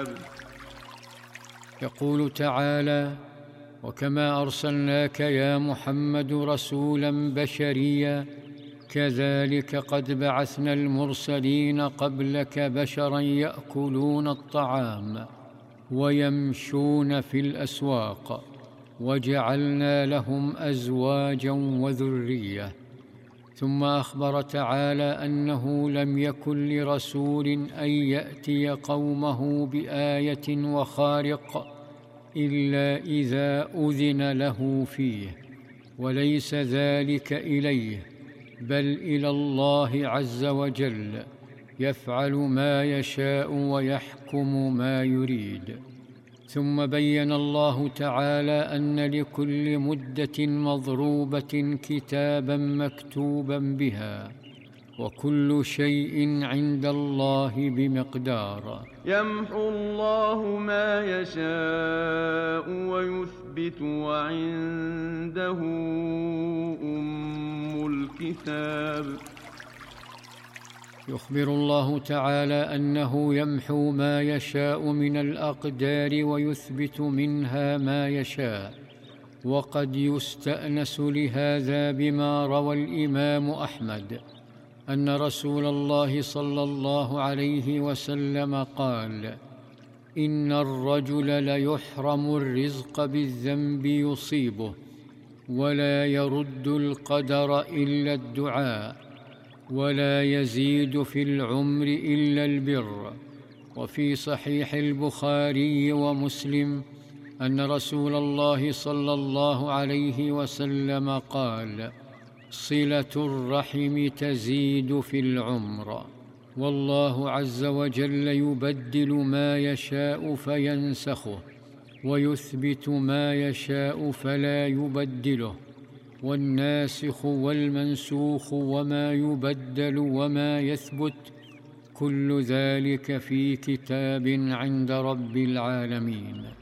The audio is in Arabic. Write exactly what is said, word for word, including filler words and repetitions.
يقول تعالى: وكما أرسلناك يا محمد رسولا بشريا كذلك قد بعثنا المرسلين قبلك بشرا يأكلون الطعام ويمشون في الأسواق وجعلنا لهم أزواجا وذرية. ثم أخبر تعالى أنه لم يكن لرسول أن يأتي قومه بآية وخارق إلا إذا أذن له فيه، وليس ذلك إليه بل إلى الله عز وجل، يفعل ما يشاء ويحكم ما يريد. ثم بين الله تعالى أن لكل مدة مضروبة كتابا مكتوبا بها، وكل شيء عند الله بمقدار. يمحو الله ما يشاء ويثبت وعنده أم الكتاب. يخبر الله تعالى أنه يمحو ما يشاء من الأقدار ويثبت منها ما يشاء. وقد يستأنس لهذا بما روى الإمام أحمد أن رسول الله صلى الله عليه وسلم قال: إن الرجل ليحرم الرزق بالذنب يصيبه، ولا يرد القدر إلا الدعاء، ولا يزيد في العمر إلا البر. وفي صحيح البخاري ومسلم أن رسول الله صلى الله عليه وسلم قال: صلة الرحم تزيد في العمر. والله عز وجل يبدل ما يشاء فينسخه، ويثبت ما يشاء فلا يبدله. والناسخ والمنسوخ وما يبدل وما يثبت كل ذلك في كتاب عند رب العالمين.